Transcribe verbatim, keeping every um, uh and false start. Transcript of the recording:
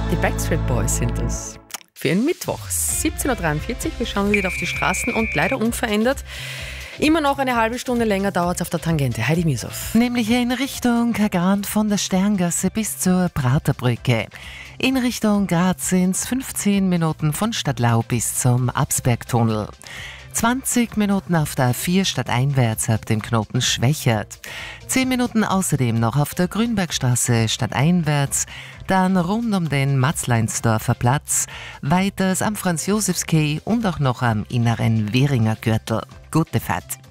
Die Backstreet Boys sind das. Für einen Mittwoch, siebzehn Uhr dreiundvierzig. Wir schauen wieder auf die Straßen und leider unverändert. Immer noch eine halbe Stunde länger dauert es auf der Tangente. Heidi Misow. Nämlich in Richtung Kagran von der Sterngasse bis zur Praterbrücke. In Richtung Graz sind es fünfzehn Minuten von Stadtlau bis zum Absbergtunnel. zwanzig Minuten auf der A vier stadteinwärts ab dem Knoten Schwächert. zehn Minuten außerdem noch auf der Grünbergstraße stadteinwärts, dann rund um den Matzleinsdorfer Platz, weiters am Franz-Josefs-Quai und auch noch am inneren Währinger Gürtel. Gute Fahrt!